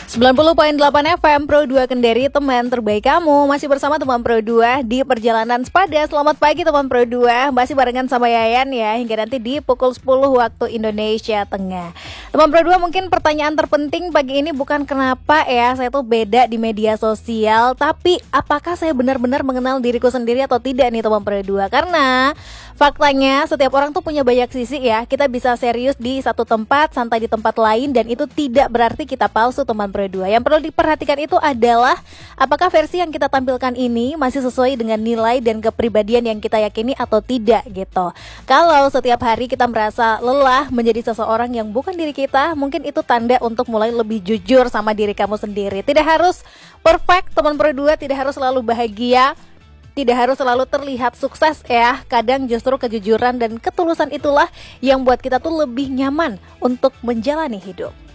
90.8 FM Pro 2 Kendari, teman terbaik kamu. Masih bersama teman Pro 2 di perjalanan sepada. Selamat pagi teman Pro 2. Masih barengan sama Yayan ya, hingga nanti di pukul 10 waktu Indonesia Tengah. Teman Pro 2, mungkin pertanyaan terpenting pagi ini bukan kenapa ya saya tuh beda di media sosial, tapi apakah saya benar-benar mengenal diriku sendiri atau tidak nih teman Pro 2. Karena faktanya setiap orang tuh punya banyak sisi ya. Kita bisa serius di satu tempat, santai di tempat lain, dan itu tidak berarti kita palsu teman Pro 2. Yang perlu diperhatikan itu adalah apakah versi yang kita tampilkan ini masih sesuai dengan nilai dan kepribadian yang kita yakini atau tidak gitu. Kalau setiap hari kita merasa lelah menjadi seseorang yang bukan diri kita, mungkin itu tanda untuk mulai lebih jujur sama diri kamu sendiri. Tidak harus perfect teman Pro 2, tidak harus selalu bahagia, tidak harus selalu terlihat sukses ya. Kadang justru kejujuran dan ketulusan itulah yang buat kita tuh lebih nyaman untuk menjalani hidup.